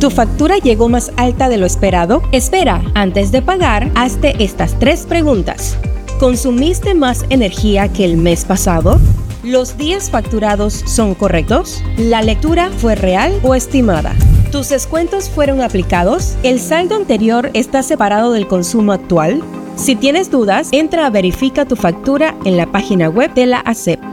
¿Tu factura llegó más alta de lo esperado? Espera, antes de pagar, hazte estas 3 preguntas. ¿Consumiste más energía que el mes pasado? ¿Los días facturados son correctos? ¿La lectura fue real o estimada? ¿Tus descuentos fueron aplicados? ¿El saldo anterior está separado del consumo actual? Si tienes dudas, entra a Verifica tu factura en la página web de la ASEP.